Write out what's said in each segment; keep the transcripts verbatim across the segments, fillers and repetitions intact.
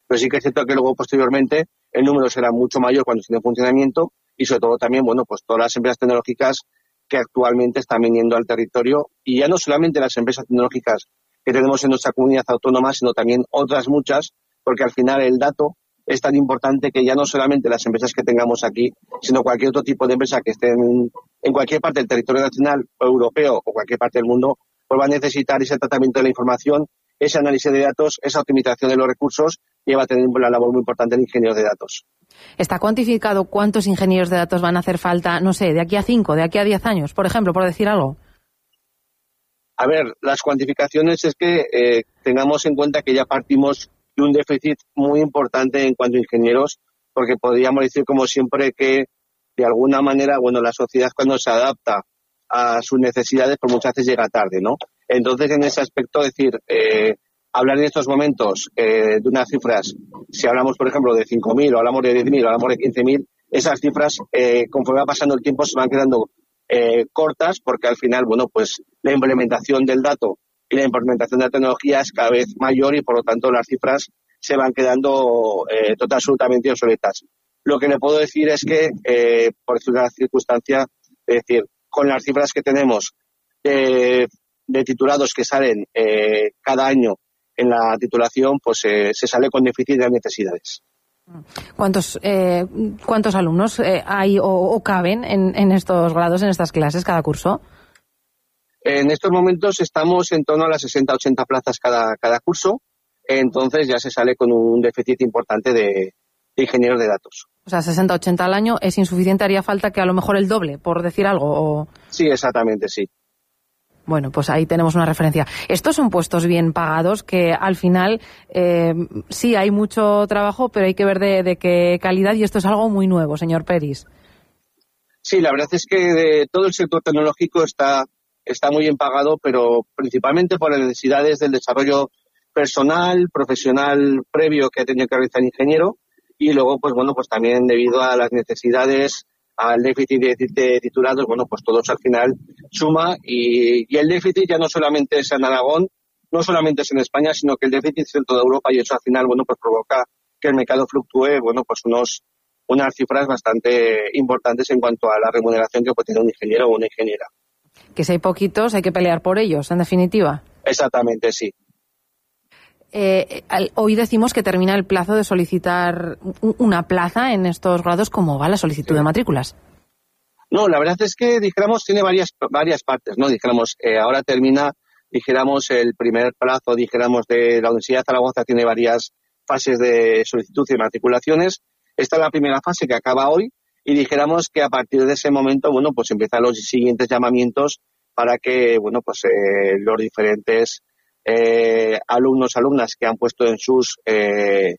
Pero sí que es cierto que luego, posteriormente, el número será mucho mayor cuando esté en funcionamiento y, sobre todo, también, bueno, pues todas las empresas tecnológicas que actualmente están viniendo al territorio, y ya no solamente las empresas tecnológicas que tenemos en nuestra comunidad autónoma, sino también otras muchas, porque al final el dato es tan importante que ya no solamente las empresas que tengamos aquí, sino cualquier otro tipo de empresa que esté en, en cualquier parte del territorio nacional o europeo o cualquier parte del mundo, pues va a necesitar ese tratamiento de la información, ese análisis de datos, esa optimización de los recursos, y va a tener una labor muy importante el ingeniero de datos. ¿Está cuantificado cuántos ingenieros de datos van a hacer falta, no sé, de aquí a cinco, de aquí a diez años, por ejemplo, por decir algo? A ver, las cuantificaciones es que eh, tengamos en cuenta que ya partimos de un déficit muy importante en cuanto a ingenieros, porque podríamos decir, como siempre, que de alguna manera, bueno, la sociedad cuando se adapta a sus necesidades, pues muchas veces llega tarde, ¿no? Entonces, en ese aspecto, decir, eh, hablar en estos momentos eh, de unas cifras, si hablamos, por ejemplo, de cinco mil, o hablamos de diez mil, o hablamos de quince mil, esas cifras, eh, conforme va pasando el tiempo, se van quedando eh, cortas, porque al final, bueno, pues la implementación del dato y la implementación de la tecnología es cada vez mayor y, por lo tanto, las cifras se van quedando eh, total, absolutamente obsoletas. Lo que le puedo decir es que, eh, por decir una circunstancia, es decir, con las cifras que tenemos eh, de titulados que salen eh, cada año en la titulación, pues eh, se sale con déficit de necesidades. ¿Cuántos eh, cuántos alumnos eh, hay o, o caben en, en estos grados, en estas clases, cada curso? En estos momentos estamos en torno a las sesenta a ochenta plazas cada, cada curso, entonces ya se sale con un déficit importante de, de ingenieros de datos. O sea, sesenta a ochenta al año es insuficiente, haría falta que a lo mejor el doble, por decir algo. O... Sí, exactamente, sí. Bueno, pues ahí tenemos una referencia. Estos son puestos bien pagados que al final eh, sí hay mucho trabajo, pero hay que ver de, de qué calidad, y esto es algo muy nuevo, señor Peris. Sí, la verdad es que de todo el sector tecnológico está, está muy bien pagado, pero principalmente por las necesidades del desarrollo personal, profesional previo que ha tenido que realizar el ingeniero, y luego, pues bueno, pues también debido a las necesidades, al déficit de, de titulados, bueno, pues todo eso al final suma, y, y el déficit ya no solamente es en Aragón, no solamente es en España, sino que el déficit es en toda Europa, y eso al final, bueno, pues provoca que el mercado fluctúe, bueno, pues unos, unas cifras bastante importantes en cuanto a la remuneración que puede tener un ingeniero o una ingeniera. Que si hay poquitos, hay que pelear por ellos, en definitiva. Exactamente, sí. Eh, hoy decimos que termina el plazo de solicitar una plaza en estos grados. ¿Cómo va la solicitud sí. de matrículas? No, la verdad es que, dijéramos, tiene varias varias partes, ¿no? Dijéramos, eh, ahora termina, dijéramos, el primer plazo, dijéramos, de la Universidad de Zaragoza, tiene varias fases de solicitud y matriculaciones. Esta es la primera fase que acaba hoy, y dijéramos que a partir de ese momento, bueno, pues empiezan los siguientes llamamientos para que, bueno, pues eh, los diferentes Eh, alumnos, alumnas que han puesto en sus eh,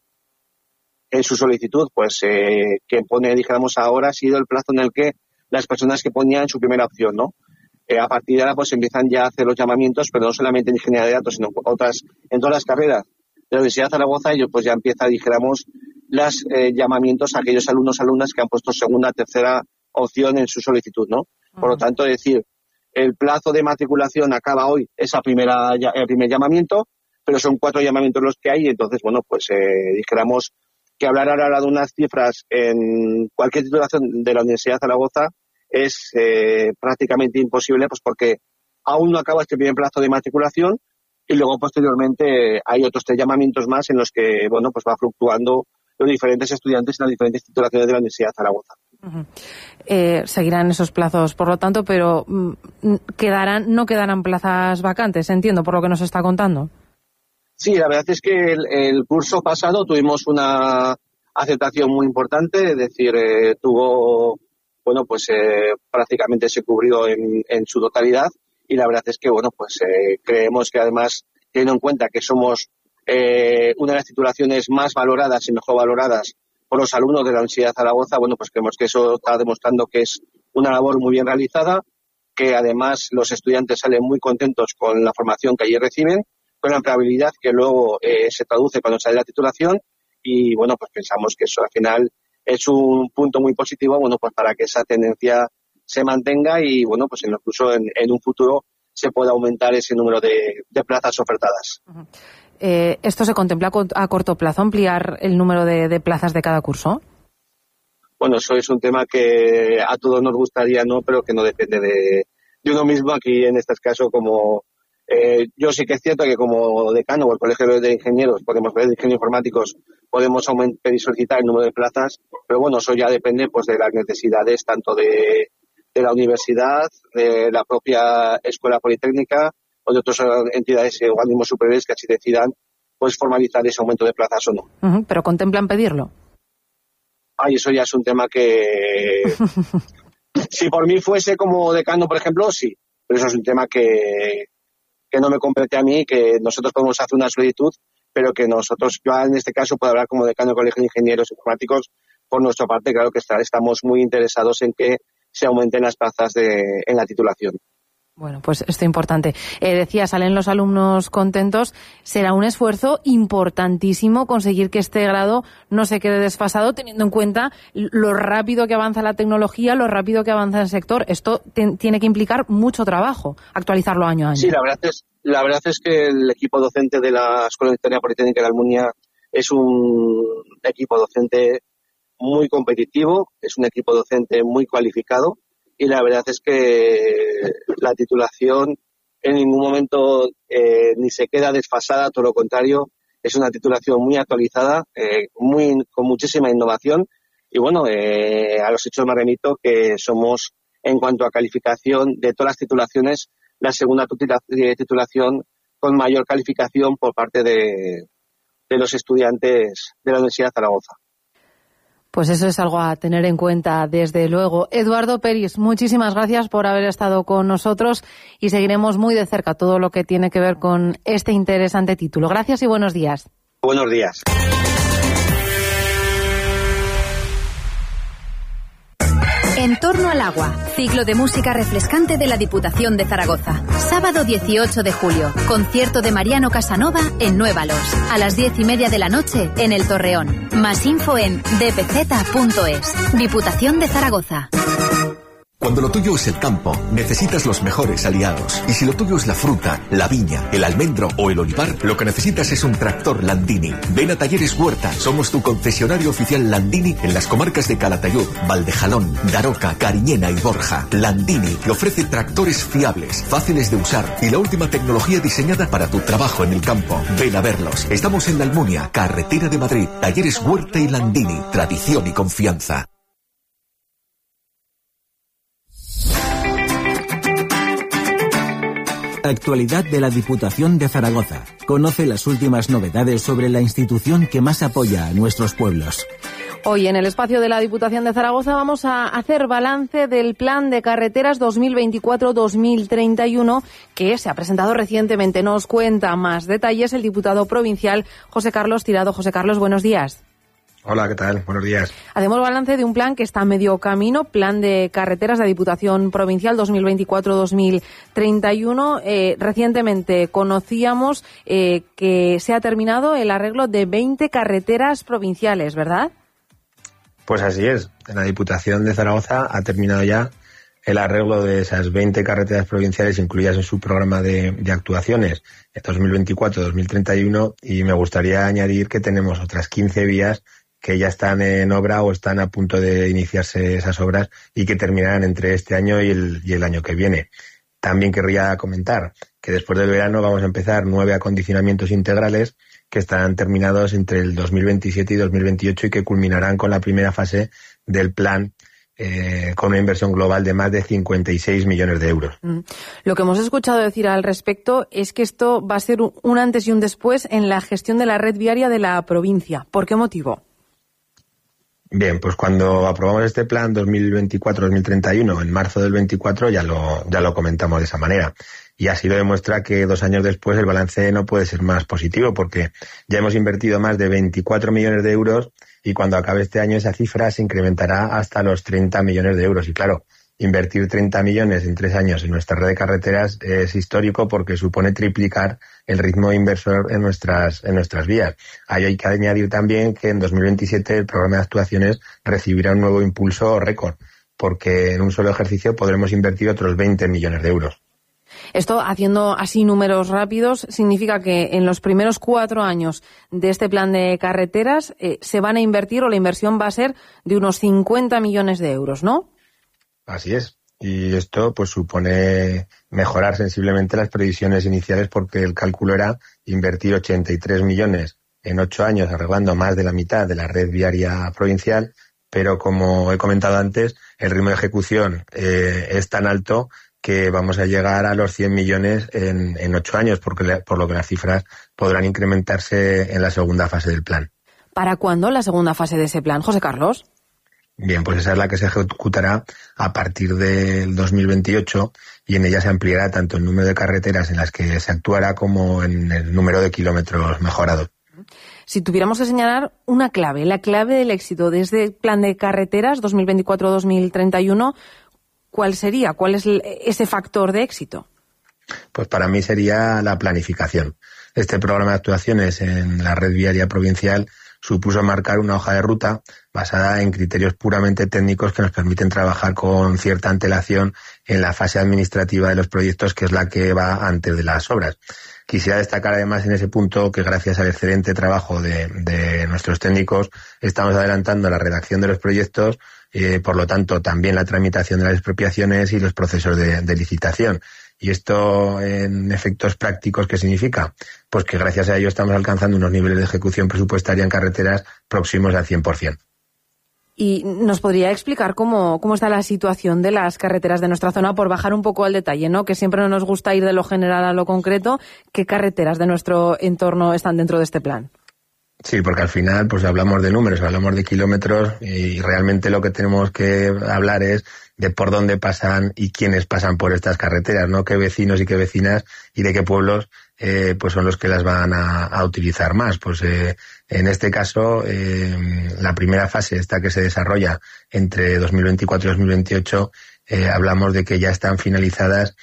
en su solicitud, pues eh, que pone, dijéramos, ahora ha sido el plazo en el que las personas que ponían su primera opción, ¿no? Eh, a partir de ahora pues empiezan ya a hacer los llamamientos, pero no solamente en ingeniería de datos, sino otras, en todas las carreras de la Universidad de Zaragoza, y pues ya empieza, dijéramos, los eh, llamamientos a aquellos alumnos, alumnas que han puesto segunda, tercera opción en su solicitud, ¿no? Por lo tanto, es decir, el plazo de matriculación acaba hoy, esa primera, el primer llamamiento, pero son cuatro llamamientos los que hay, y entonces, bueno, pues eh, dijéramos que hablar ahora de unas cifras en cualquier titulación de la Universidad de Zaragoza es eh, prácticamente imposible, pues porque aún no acaba este primer plazo de matriculación, y luego posteriormente hay otros tres llamamientos más en los que, bueno, pues va fluctuando los diferentes estudiantes en las diferentes titulaciones de la Universidad de Zaragoza. Uh-huh. Eh, seguirán esos plazos, por lo tanto, pero quedarán, no quedarán plazas vacantes, entiendo, por lo que nos está contando. Sí, la verdad es que el, el curso pasado tuvimos una aceptación muy importante, es decir, eh, tuvo, bueno, pues eh, prácticamente se cubrió en, en su totalidad, y la verdad es que, bueno, pues eh, creemos que además, teniendo en cuenta que somos eh, una de las titulaciones más valoradas y mejor valoradas por los alumnos de la Universidad de Zaragoza, bueno, pues creemos que eso está demostrando que es una labor muy bien realizada, que además los estudiantes salen muy contentos con la formación que allí reciben, con la empleabilidad que luego eh, se traduce cuando sale la titulación, y bueno, pues pensamos que eso al final es un punto muy positivo, bueno, pues para que esa tendencia se mantenga, y bueno, pues incluso en, en un futuro se pueda aumentar ese número de, de plazas ofertadas. Uh-huh. Eh, ¿Esto se contempla a corto plazo, ampliar el número de, de plazas de cada curso? Bueno, eso es un tema que a todos nos gustaría, ¿no? Pero que no depende de, de uno mismo. Aquí, en este caso, como eh, yo sí que es cierto que como decano o el Colegio de Ingenieros, podemos ver de ingenieros informáticos, podemos aumentar y solicitar el número de plazas, pero bueno, eso ya depende pues de las necesidades tanto de, de la universidad, de la propia escuela politécnica o de otras entidades o organismos superiores que así decidan pues formalizar ese aumento de plazas o no. Uh-huh, ¿pero contemplan pedirlo? Ay, eso ya es un tema que... si por mí fuese como decano, por ejemplo, sí. Pero eso es un tema que, que no me compete a mí, que nosotros podemos hacer una solicitud, pero que nosotros, yo en este caso puedo hablar como decano del Colegio de Ingenieros Informáticos. Por nuestra parte, claro que está, estamos muy interesados en que se aumenten las plazas de, en la titulación. Bueno, pues esto es importante. Eh, decía, salen los alumnos contentos. Será un esfuerzo importantísimo conseguir que este grado no se quede desfasado, teniendo en cuenta lo rápido que avanza la tecnología, lo rápido que avanza el sector. Esto t- tiene que implicar mucho trabajo, actualizarlo año a año. Sí, la verdad es, la verdad es que el equipo docente de la Escuela Universitaria Politécnica de la Almunia es un equipo docente muy competitivo, es un equipo docente muy cualificado. Y la verdad es que la titulación en ningún momento eh, ni se queda desfasada, todo lo contrario, es una titulación muy actualizada, eh, muy con muchísima innovación. Y bueno, eh, a los hechos me remito que somos, en cuanto a calificación de todas las titulaciones, la segunda titulación con mayor calificación por parte de, de los estudiantes de la Universidad de Zaragoza. Pues eso es algo a tener en cuenta, desde luego. Eduardo Peris, muchísimas gracias por haber estado con nosotros y seguiremos muy de cerca todo lo que tiene que ver con este interesante título. Gracias y buenos días. Buenos días. En torno al agua, ciclo de música refrescante de la Diputación de Zaragoza. Sábado dieciocho de julio, concierto de Mariano Casanova en Nuévalos. A las diez y media de la noche en El Torreón. Más info en d p z punto es. Diputación de Zaragoza. Cuando lo tuyo es el campo, necesitas los mejores aliados. Y si lo tuyo es la fruta, la viña, el almendro o el olivar, lo que necesitas es un tractor Landini. Ven a Talleres Huerta, somos tu concesionario oficial Landini en las comarcas de Calatayud, Valdejalón, Daroca, Cariñena y Borja. Landini te ofrece tractores fiables, fáciles de usar y la última tecnología diseñada para tu trabajo en el campo. Ven a verlos. Estamos en la Almunia, carretera de Madrid. Talleres Huerta y Landini, tradición y confianza. Actualidad de la Diputación de Zaragoza. Conoce las últimas novedades sobre la institución que más apoya a nuestros pueblos. Hoy en el espacio de la Diputación de Zaragoza vamos a hacer balance del Plan de Carreteras dos mil veinticuatro dos mil treinta y uno que se ha presentado recientemente. Nos cuenta más detalles el diputado provincial José Carlos Tirado. José Carlos, buenos días. Hola, ¿qué tal? Buenos días. Hacemos balance de un plan que está a medio camino, Plan de Carreteras de Diputación Provincial dos mil veinticuatro dos mil treinta y uno. Eh, recientemente conocíamos eh, que se ha terminado el arreglo de veinte carreteras provinciales, ¿verdad? Pues así es. La Diputación de Zaragoza ha terminado ya el arreglo de esas veinte carreteras provinciales incluidas en su programa de, de actuaciones dos mil veinticuatro dos mil treinta y uno, y me gustaría añadir que tenemos otras quince vías que ya están en obra o están a punto de iniciarse esas obras y que terminarán entre este año y el, y el año que viene. También querría comentar que después del verano vamos a empezar nueve acondicionamientos integrales que estarán terminados entre el dos mil veintisiete y dos mil veintiocho y que culminarán con la primera fase del plan eh, con una inversión global de más de cincuenta y seis millones de euros. Mm. Lo que hemos escuchado decir al respecto es que esto va a ser un, un antes y un después en la gestión de la red viaria de la provincia. ¿Por qué motivo? Bien, pues cuando aprobamos este plan dos mil veinticuatro dos mil treinta y uno, en marzo del veinticuatro, ya lo, ya lo comentamos de esa manera. Y así lo demuestra que dos años después el balance no puede ser más positivo, porque ya hemos invertido más de veinticuatro millones de euros y cuando acabe este año esa cifra se incrementará hasta los treinta millones de euros. Y claro, invertir treinta millones en tres años en nuestra red de carreteras es histórico porque supone triplicar el ritmo inversor en nuestras en nuestras vías. Ahí hay que añadir también que en dos mil veintisiete el programa de actuaciones recibirá un nuevo impulso récord, porque en un solo ejercicio podremos invertir otros veinte millones de euros. Esto, haciendo así números rápidos, significa que en los primeros cuatro años de este plan de carreteras eh, se van a invertir, o la inversión va a ser de unos cincuenta millones de euros, ¿no? Así es. Y esto pues supone mejorar sensiblemente las previsiones iniciales, porque el cálculo era invertir ochenta y tres millones en ocho años arreglando más de la mitad de la red viaria provincial, pero como he comentado antes, el ritmo de ejecución eh, es tan alto que vamos a llegar a los cien millones en, en ocho años, porque, por lo que las cifras podrán incrementarse en la segunda fase del plan. ¿Para cuándo la segunda fase de ese plan, José Carlos? Bien, pues esa es la que se ejecutará a partir del dos mil veintiocho, y en ella se ampliará tanto el número de carreteras en las que se actuará como en el número de kilómetros mejorados. Si tuviéramos que señalar una clave, la clave del éxito de este plan de carreteras dos mil veinticuatro a dos mil treinta y uno, ¿cuál sería? ¿Cuál es ese factor de éxito? Pues para mí sería la planificación. Este programa de actuaciones en la red viaria provincial supuso marcar una hoja de ruta basada en criterios puramente técnicos que nos permiten trabajar con cierta antelación en la fase administrativa de los proyectos, que es la que va antes de las obras. Quisiera destacar además en ese punto que gracias al excelente trabajo de, de nuestros técnicos estamos adelantando la redacción de los proyectos, eh, por lo tanto también la tramitación de las expropiaciones y los procesos de, de licitación. ¿Y esto en efectos prácticos qué significa? Pues que gracias a ello estamos alcanzando unos niveles de ejecución presupuestaria en carreteras próximos al cien por ciento. ¿Y nos podría explicar cómo, cómo está la situación de las carreteras de nuestra zona, por bajar un poco al detalle, ¿no? Que siempre no nos gusta ir de lo general a lo concreto. ¿Qué carreteras de nuestro entorno están dentro de este plan? Sí, porque al final pues hablamos de números, hablamos de kilómetros, y realmente lo que tenemos que hablar es de por dónde pasan y quiénes pasan por estas carreteras, ¿no? Qué vecinos y qué vecinas y de qué pueblos eh, pues son los que las van a, a utilizar más. Pues eh, en este caso, eh, la primera fase, esta que se desarrolla entre dos mil veinticuatro y dos mil veintiocho, eh, hablamos de que ya están finalizadas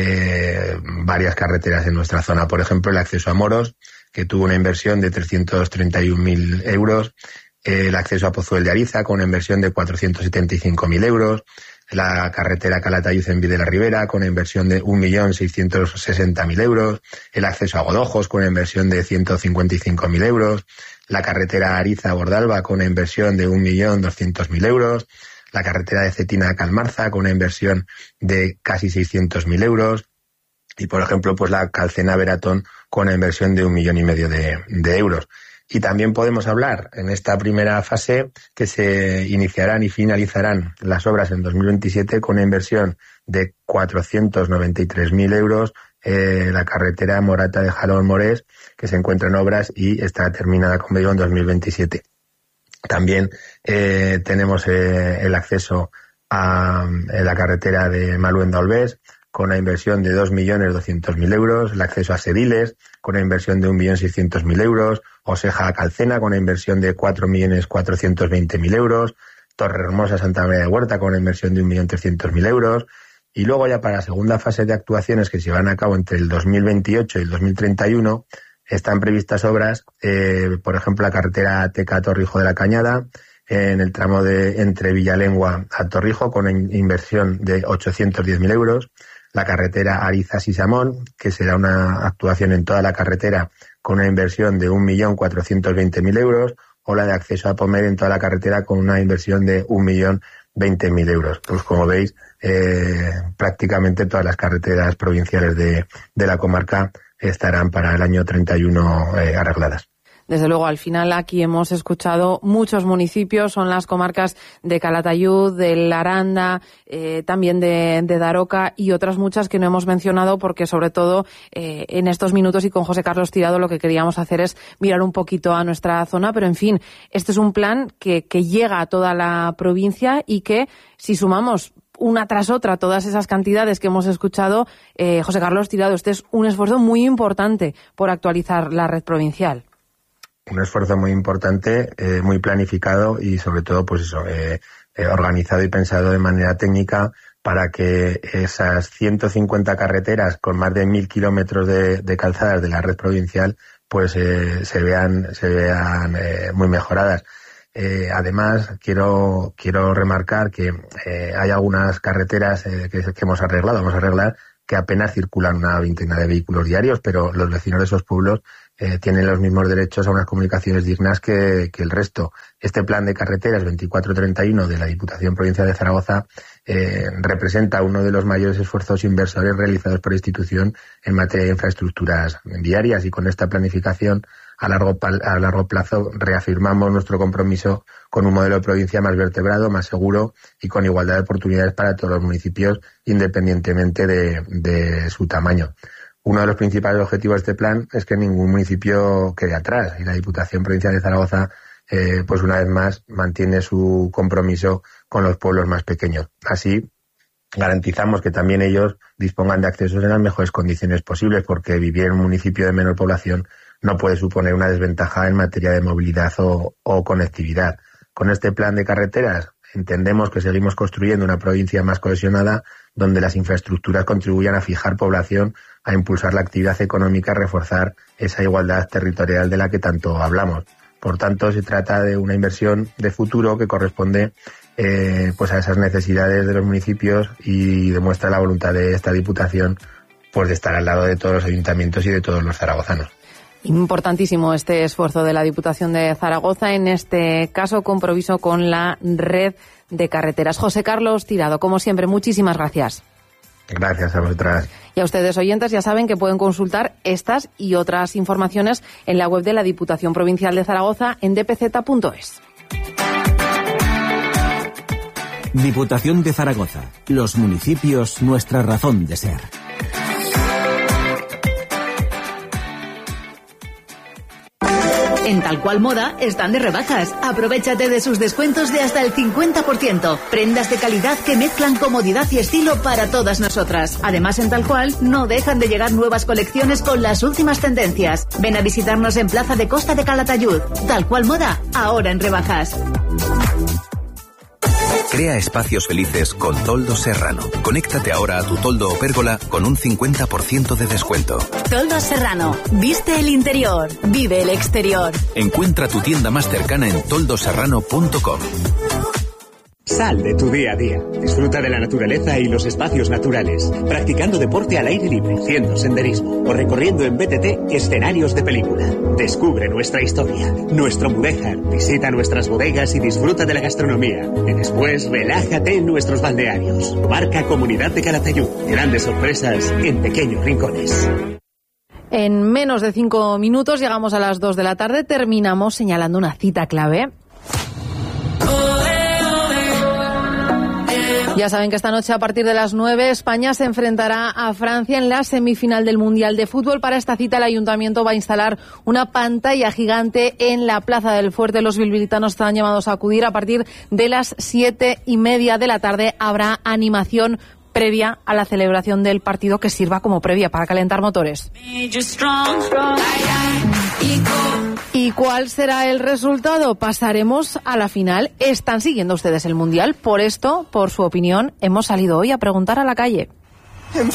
eh, varias carreteras en nuestra zona. Por ejemplo, el acceso a Moros, que tuvo una inversión de trescientos treinta y un mil euros, eh, el acceso a Pozuelo de Ariza con una inversión de cuatrocientos setenta y cinco mil euros, la carretera Calatayud en Vide la Ribera con una inversión de un millón seiscientos sesenta mil euros, el acceso a Godojos con una inversión de ciento cincuenta y cinco mil euros, la carretera Ariza-Bordalba con una inversión de un millón doscientos mil euros, la carretera de Cetina a Calmarza con una inversión de casi seiscientos mil euros, y por ejemplo pues la Calcena-Veratón con una inversión de un millón y medio de, de euros. Y también podemos hablar en esta primera fase que se iniciarán y finalizarán las obras en dos mil veintisiete con una inversión de cuatrocientos noventa y tres mil euros, eh, la carretera Morata de Jalón-Morés, que se encuentra en obras y estará terminada, como digo, en dos mil veintisiete. También eh, tenemos eh, el acceso a, a la carretera de Maluenda-Olbés, con una inversión de dos millones doscientos mil euros, el acceso a Sediles, con una inversión de un millón seiscientos mil euros, Oseja a Calcena, con una inversión de cuatro millones cuatrocientos veinte mil euros, Torrehermosa Santa María de Huerta, con una inversión de un millón trescientos mil euros, y luego ya para la segunda fase de actuaciones que se llevan a cabo entre el dos mil veintiocho y el dos mil treinta y uno, están previstas obras, eh, por ejemplo, la carretera Teca-Torrijo de la Cañada, en el tramo de entre Villalengua a Torrijo, con una inversión de ochocientos diez mil euros, la carretera Ariza-Sisamón, que será una actuación en toda la carretera con una inversión de un millón cuatrocientos veinte mil euros, o la de acceso a Pomer en toda la carretera con una inversión de un millón veinte mil euros. Pues como veis, eh, prácticamente todas las carreteras provinciales de, de la comarca estarán para el año treinta y uno eh, arregladas. Desde luego, al final aquí hemos escuchado muchos municipios, son las comarcas de Calatayud, de Aranda, eh, también de, de Daroca y otras muchas que no hemos mencionado porque sobre todo eh, en estos minutos y con José Carlos Tirado lo que queríamos hacer es mirar un poquito a nuestra zona, pero en fin, este es un plan que, que llega a toda la provincia y que si sumamos una tras otra todas esas cantidades que hemos escuchado, eh, José Carlos Tirado, este es un esfuerzo muy importante por actualizar la red provincial. Un esfuerzo muy importante, eh, muy planificado y sobre todo pues eso, eh, eh, organizado y pensado de manera técnica para que esas ciento cincuenta carreteras con más de mil kilómetros de, de calzadas de la red provincial pues eh, se vean, se vean eh, muy mejoradas. Eh, además, quiero quiero remarcar que eh, hay algunas carreteras eh, que, que hemos arreglado, vamos a arreglar, que apenas circulan una veintena de vehículos diarios, pero los vecinos de esos pueblos eh, tienen los mismos derechos a unas comunicaciones dignas que, que el resto. Este plan de carreteras veinticuatro treinta y uno de la Diputación Provincial de Zaragoza eh, representa uno de los mayores esfuerzos inversores realizados por la institución en materia de infraestructuras viarias, y con esta planificación a largo, a largo plazo reafirmamos nuestro compromiso con un modelo de provincia más vertebrado, más seguro y con igualdad de oportunidades para todos los municipios, independientemente de, de su tamaño. Uno de los principales objetivos de este plan es que ningún municipio quede atrás, y la Diputación Provincial de Zaragoza, eh, pues una vez más, mantiene su compromiso con los pueblos más pequeños. Así, garantizamos que también ellos dispongan de accesos en las mejores condiciones posibles, porque vivir en un municipio de menor población no puede suponer una desventaja en materia de movilidad o, o conectividad. Con este plan de carreteras entendemos que seguimos construyendo una provincia más cohesionada, donde las infraestructuras contribuyan a fijar población, a impulsar la actividad económica, a reforzar esa igualdad territorial de la que tanto hablamos. Por tanto, se trata de una inversión de futuro que corresponde eh, pues a esas necesidades de los municipios, y demuestra la voluntad de esta Diputación pues de estar al lado de todos los ayuntamientos y de todos los zaragozanos. Importantísimo este esfuerzo de la Diputación de Zaragoza, en este caso compromiso con la red de carreteras. José Carlos Tirado, como siempre, muchísimas gracias. Gracias a vosotras. Y a ustedes, oyentes, ya saben que pueden consultar estas y otras informaciones en la web de la Diputación Provincial de Zaragoza en d p z punto es. Diputación de Zaragoza. Los municipios, nuestra razón de ser. En Tal Cual Moda están de rebajas. Aprovéchate de sus descuentos de hasta el cincuenta por ciento. Prendas de calidad que mezclan comodidad y estilo para todas nosotras. Además, en Tal Cual no dejan de llegar nuevas colecciones con las últimas tendencias. Ven a visitarnos en Plaza de Costa de Calatayud. Tal Cual Moda, ahora en rebajas. Crea espacios felices con Toldos Serrano. Conéctate ahora a tu toldo o pérgola con un cincuenta por ciento de descuento. Toldos Serrano. Viste el interior. Vive el exterior. Encuentra tu tienda más cercana en toldos serrano punto com. Sal de tu día a día. Disfruta de la naturaleza y los espacios naturales, practicando deporte al aire libre, haciendo senderismo o recorriendo en B T T escenarios de película. Descubre nuestra historia, nuestro mudéjar, visita nuestras bodegas y disfruta de la gastronomía. Y después relájate en nuestros balnearios. Marca Comunidad de Calatayud. Grandes sorpresas en pequeños rincones. En menos de cinco minutos llegamos a las dos de la tarde. Terminamos señalando una cita clave. Ya saben que esta noche a partir de las nueve España se enfrentará a Francia en la semifinal del Mundial de Fútbol. Para esta cita el Ayuntamiento va a instalar una pantalla gigante en la Plaza del Fuerte. Los bilbilitanos están llamados a acudir a partir de las siete y media de la tarde. Habrá animación previa a la celebración del partido que sirva como previa para calentar motores. ¿Y cuál será el resultado? Pasaremos a la final. ¿Están siguiendo ustedes el Mundial? Por esto, por su opinión, hemos salido hoy a preguntar a la calle.